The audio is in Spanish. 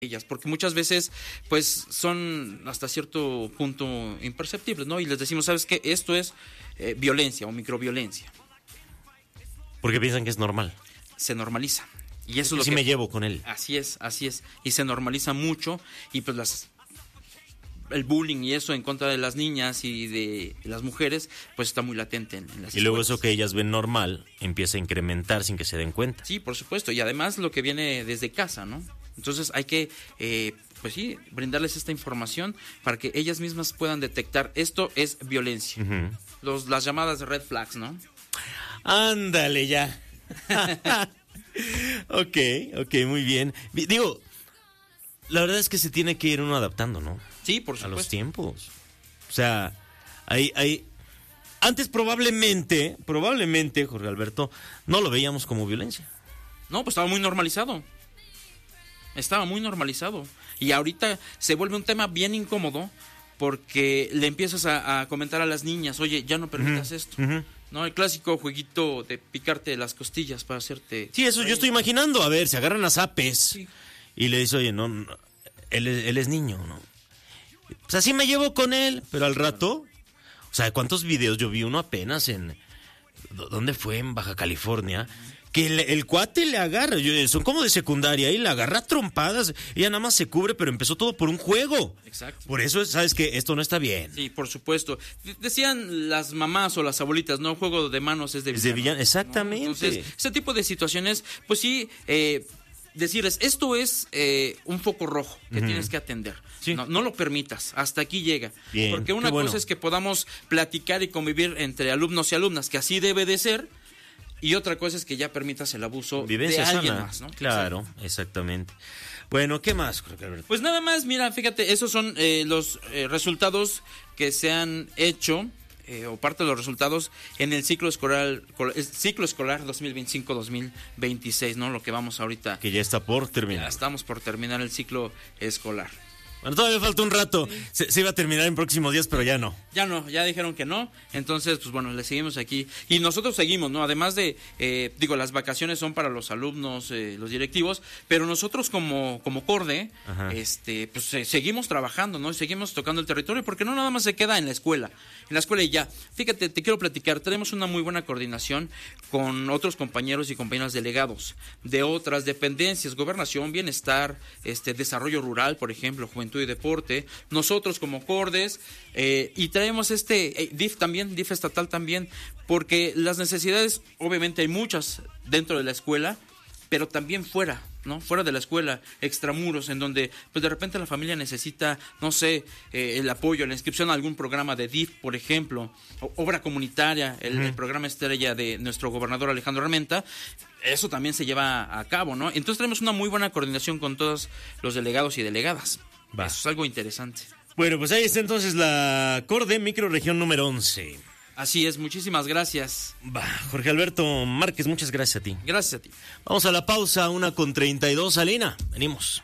ellas, porque muchas veces pues son hasta cierto punto imperceptibles, ¿no? Y les decimos, ¿sabes qué? Esto es violencia o microviolencia. Porque piensan que es normal. Se normaliza. Y eso es lo sí que me llevo con él. Así es. Y se normaliza mucho y pues el bullying y eso en contra de las niñas y de las mujeres, pues está muy latente en las escuelas. Y luego eso que ellas ven normal empieza a incrementar sin que se den cuenta. Sí, por supuesto. Y además lo que viene desde casa, ¿no? Entonces hay que, pues sí, brindarles esta información para que ellas mismas puedan detectar esto es violencia. Uh-huh. Las llamadas red flags, ¿no? Ándale ya. Ok, muy bien. Digo, la verdad es que se tiene que ir uno adaptando, ¿no? Sí, por supuesto. A los tiempos. O sea, hay... Antes probablemente, Jorge Alberto, no lo veíamos como violencia. No, pues estaba muy normalizado. Y ahorita se vuelve un tema bien incómodo porque le empiezas a comentar a las niñas, oye, ya no permitas esto. Uh-huh. ¿No? El clásico jueguito de picarte las costillas para hacerte... Sí, eso yo estoy imaginando. A ver, se agarran a zapes sí. Y le dice, oye, no él es niño, ¿no? Pues así me llevo con él, pero al rato... O sea, ¿cuántos videos? Yo vi uno apenas en... ¿Dónde fue? En Baja California... Que el cuate le agarra, son como de secundaria, y le agarra trompadas, ella nada más se cubre, pero empezó todo por un juego. Exacto. Por eso, ¿sabes qué? Esto no está bien. Sí, por supuesto. Decían las mamás o las abuelitas, no, juego de manos es de villano. Es de villano, exactamente. ¿No? Entonces, ese tipo de situaciones, pues sí, decirles, esto es un foco rojo que uh-huh. tienes que atender. Sí. No lo permitas, hasta aquí llega. Bien, porque una cosa es que podamos platicar y convivir entre alumnos y alumnas, que así debe de ser. Y otra cosa es que ya permitas el abuso Vivencia de alguien sana. más, ¿no? Claro, exactamente. Bueno, ¿qué más, Jorge Alberto? Pues nada más, mira, fíjate, esos son los resultados que se han hecho, o parte de los resultados, en el ciclo escolar 2025-2026, ¿no? Lo que vamos ahorita. Que ya está por terminar. Ya estamos por terminar el ciclo escolar. Bueno, todavía falta un rato. Sí. Se iba a terminar en próximos días, pero ya no. Ya dijeron que no. Entonces, pues bueno, le seguimos aquí. Y nosotros seguimos, ¿no? Además de, las vacaciones son para los alumnos, los directivos, pero nosotros como CORDE, pues seguimos trabajando, ¿no? Seguimos tocando el territorio, porque no nada más se queda en la escuela. En la escuela y ya. Fíjate, te quiero platicar, tenemos una muy buena coordinación con otros compañeros y compañeras delegados de otras dependencias, gobernación, bienestar, desarrollo rural, por ejemplo, juventud y deporte, nosotros como CORDES, y traemos DIF también, DIF estatal también, porque las necesidades, obviamente hay muchas dentro de la escuela, pero también fuera, ¿no? Fuera de la escuela, extramuros, en donde pues de repente la familia necesita, no sé, el apoyo, la inscripción a algún programa de DIF, por ejemplo, obra comunitaria, el programa estrella de nuestro gobernador Alejandro Armenta. Eso también se lleva a cabo, ¿no? Entonces tenemos una muy buena coordinación con todos los delegados y delegadas. Va. Eso es algo interesante. Bueno, pues ahí está entonces la CORDE Microrregión número 11. Así es, muchísimas gracias. Va, Jorge Alberto Márquez, muchas gracias a ti. Gracias a ti. Vamos a la pausa, 1:32, Alina. Venimos.